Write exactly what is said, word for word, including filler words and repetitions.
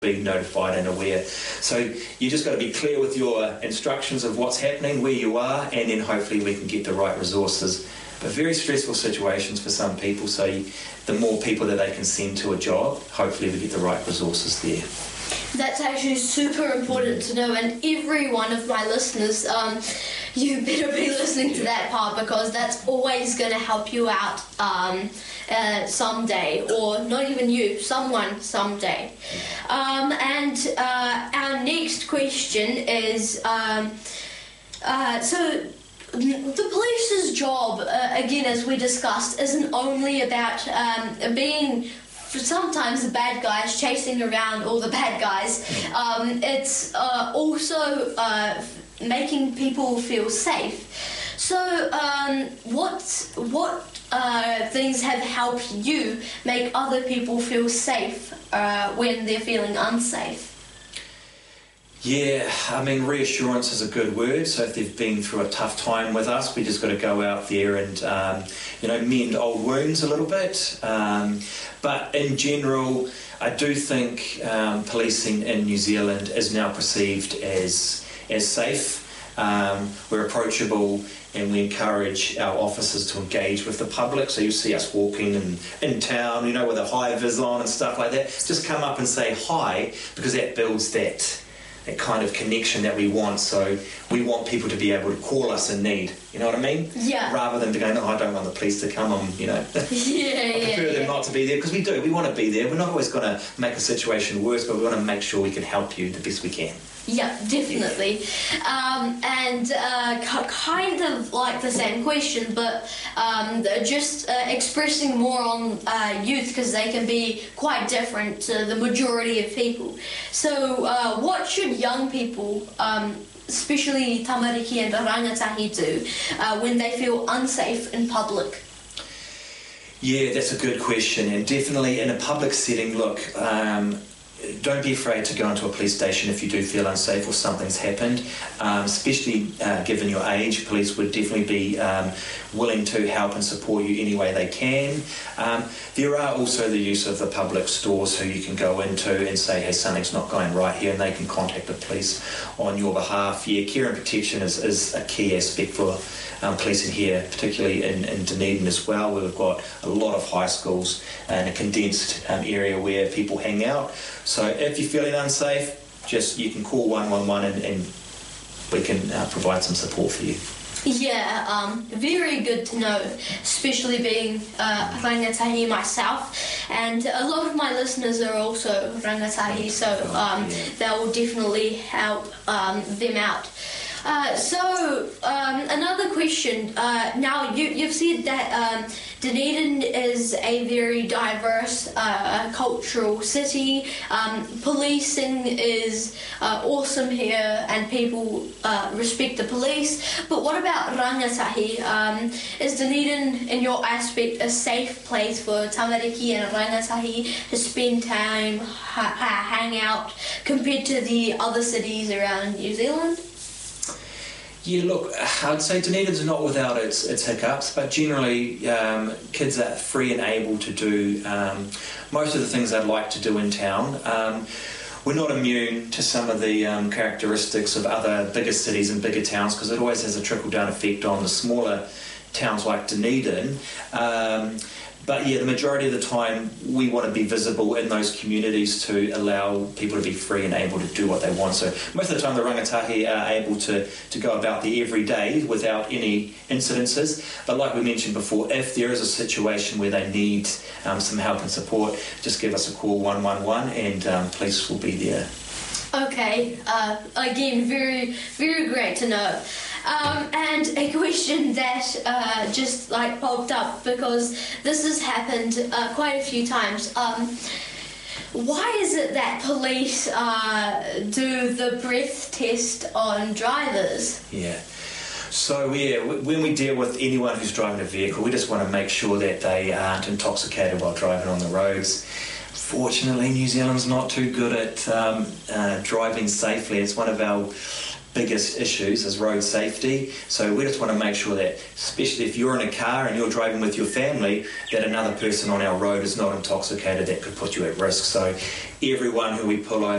be notified and aware. So you just got to be clear with your instructions of what's happening, where you are, and then hopefully we can get the right resources. But very stressful situations for some people, so you, the more people that they can send to a job, hopefully we get the right resources there. That's actually super important to know, and every one of my listeners, um, you better be listening to that part, because that's always going to help you out um, uh, someday, or not even you, someone someday. Um, and uh, our next question is, um, uh, so the police's job, uh, again, as we discussed, isn't only about um, being sometimes the bad guys, chasing around all the bad guys. Um, it's uh, also uh, making people feel safe. So um, what what uh, things have helped you make other people feel safe uh, when they're feeling unsafe? Yeah, I mean, reassurance is a good word. So if they've been through a tough time with us, we just got to go out there and, um, you know, mend old wounds a little bit. Um, but in general, I do think um, policing in New Zealand is now perceived as as safe. Um, we're approachable, and we encourage our officers to engage with the public. So you see us walking in, in town, you know, with a high vis on and stuff like that. Just come up and say hi, because that builds that that kind of connection that we want. So we want people to be able to call us in need, you know what I mean? Yeah. Rather than to go, no, I don't want the police to come on, you know. Yeah, I prefer yeah, them yeah. not to be there, because we do, we want to be there. We're not always going to make a situation worse, but we want to make sure we can help you the best we can. Yeah, definitely. Um, and uh, k- kind of like the same question, but um, just uh, expressing more on uh, youth, because they can be quite different to the majority of people. So uh, what should young people, um, especially tamariki and rangatahi, do uh, when they feel unsafe in public? Yeah, that's a good question. And definitely in a public setting, look, um, don't be afraid to go into a police station if you do feel unsafe or something's happened, um, especially uh, given your age. Police would definitely be um, willing to help and support you any way they can. Um, there are also the use of the public stores who you can go into and say, hey, something's not going right here, and they can contact the police on your behalf. Yeah, care and protection is, is a key aspect for um, policing here, particularly in, in Dunedin as well, where we've got a lot of high schools and a condensed um, area where people hang out. So if you're feeling unsafe, just you can call one one one and, and we can uh, provide some support for you. Yeah, um, very good to know, especially being uh, rangatahi myself, and a lot of my listeners are also rangatahi, so um, that will definitely help um, them out. Uh, so, um, another question. Uh, now, you, you've said that um, Dunedin is a very diverse uh, cultural city. Um, policing is uh, awesome here, and people uh, respect the police. But what about rangatahi? Um, is Dunedin, in your aspect, a safe place for tamariki and rangatahi to spend time, ha- ha- hang out, compared to the other cities around New Zealand? Yeah, look, I'd say Dunedin's not without its its hiccups, but generally um, kids are free and able to do um, most of the things they'd like to do in town. Um, we're not immune to some of the um, characteristics of other bigger cities and bigger towns, because it always has a trickle-down effect on the smaller towns like Dunedin. Um, But yeah, the majority of the time we want to be visible in those communities to allow people to be free and able to do what they want. So most of the time the rangatahi are able to, to go about there every day without any incidences. But like we mentioned before, if there is a situation where they need um, some help and support, just give us a call, one one one, and um, police will be there. Okay, uh, again, very, very great to know. Um, and a question that uh, just like popped up, because this has happened uh, quite a few times. Um, why is it that police uh, do the breath test on drivers? Yeah. So yeah, when we deal with anyone who's driving a vehicle, we just want to make sure that they aren't intoxicated while driving on the roads. Fortunately, New Zealand's not too good at um, uh, driving safely. It's one of our biggest issues is road safety. So we just want to make sure that, especially if you're in a car and you're driving with your family, that another person on our road is not intoxicated that could put you at risk. So everyone who we pull over